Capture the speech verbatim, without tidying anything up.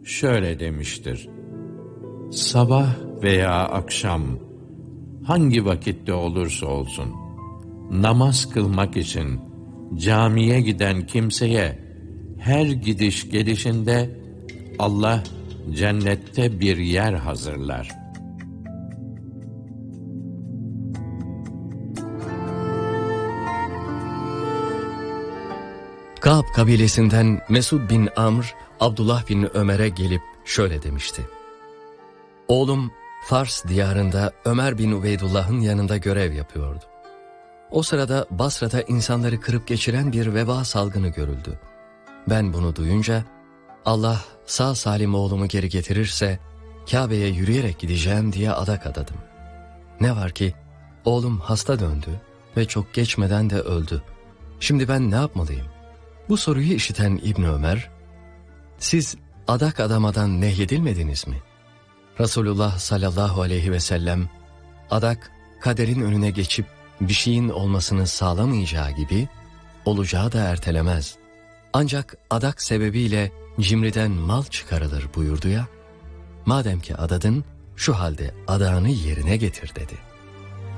şöyle demiştir: sabah veya akşam, hangi vakitte olursa olsun, namaz kılmak için camiye giden kimseye her gidiş gelişinde Allah cennette bir yer hazırlar. Kâb kabilesinden Mesud bin Amr, Abdullah bin Ömer'e gelip şöyle demişti: oğlum Fars diyarında Ömer bin Ubeydullah'ın yanında görev yapıyordu. O sırada Basra'da insanları kırıp geçiren bir veba salgını görüldü. Ben bunu duyunca, Allah sağ salim oğlumu geri getirirse Kabe'ye yürüyerek gideceğim diye adak adadım. Ne var ki oğlum hasta döndü ve çok geçmeden de öldü. Şimdi ben ne yapmalıyım? Bu soruyu işiten İbni Ömer, siz adak adamadan nehyedilmediniz mi? Resulullah sallallahu aleyhi ve sellem, adak kaderin önüne geçip bir şeyin olmasını sağlamayacağı gibi olacağı da ertelemez. Ancak adak sebebiyle cimriden mal çıkarılır buyurdu ya. Madem ki adadın, şu halde adağını yerine getir dedi.